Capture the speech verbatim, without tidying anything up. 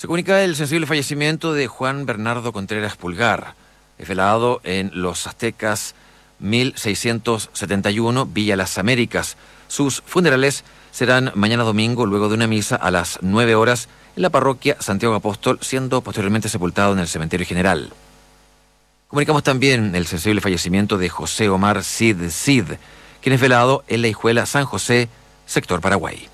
Se comunica el sensible fallecimiento de Juan Bernardo Contreras Pulgar, velado en Los Aztecas mil seiscientos setenta y uno, Villa Las Américas. Sus funerales serán mañana domingo, luego de una misa a las nueve horas en la parroquia Santiago Apóstol, siendo posteriormente sepultado en el cementerio general. Comunicamos también el sensible fallecimiento de José Omar Cid Cid, quien es velado en la Hijuela San José, sector Paraguay.